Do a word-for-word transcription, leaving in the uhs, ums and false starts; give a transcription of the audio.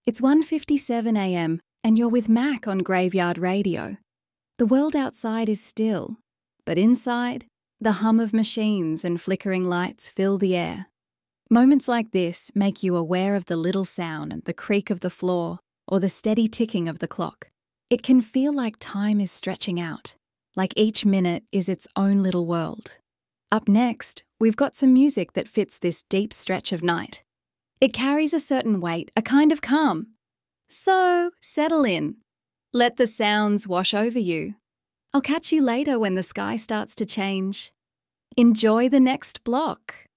It's one fifty-seven a m and you're with Mac on Graveyard Radio. The world outside is still, but inside, the hum of machines and flickering lights fill the air. Moments like this make you aware of the little sound and the creak of the floor or the steady ticking of the clock. It can feel like time is stretching out, like each minute is its own little world. Up next, we've got some music that fits this deep stretch of night. It carries a certain weight, a kind of calm. So, settle in. Let the sounds wash over you. I'll catch you later when the sky starts to change. Enjoy the next block.